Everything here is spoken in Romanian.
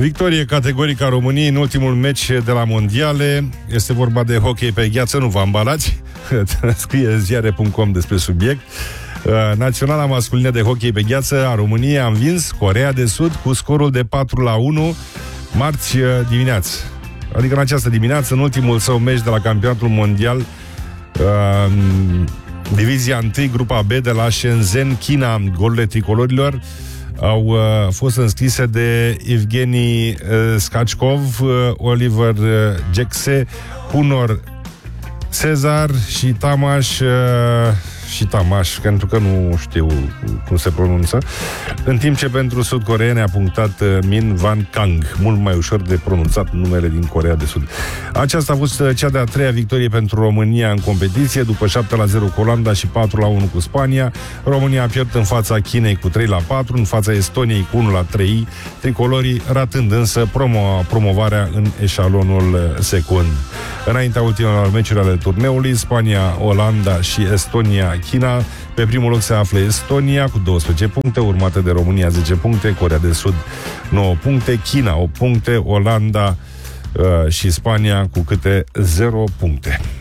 Victorie categorică a României în ultimul meci de la mondiale. Este vorba de hockey pe gheață, nu vă ambalați. Scrie ziare.com despre subiect. Naționala masculină de hockey pe gheață a României a învins Coreea de Sud cu scorul de 4-1 marți dimineață. Adică în această dimineață, în ultimul său meci de la campionatul mondial, Divizia 1, grupa B de la Shenzhen, China. Golurile tricolorilor au fost înscrise de Evgeni Skachkov, Oliver Jekse, Hunor Cezar și Tamaș, pentru că nu știu cum se pronunță, în timp ce pentru sud-coreeni a punctat Min Van Kang, mult mai ușor de pronunțat numele din Coreea de Sud. Aceasta a fost cea de-a treia victorie pentru România în competiție, după 7-0 cu Olanda și 4-1 cu Spania. România a pierdut în fața Chinei cu 3-4, în fața Estoniei cu 1-3, tricolorii ratând însă promovarea în eșalonul secund. Înaintea ultimelor meciuri ale turneului, Spania, Olanda și Estonia, China. Pe primul loc se află Estonia cu 12 puncte, urmată de România 10 puncte, Coreea de Sud 9 puncte, China 8 puncte, Olanda și Spania cu câte 0 puncte.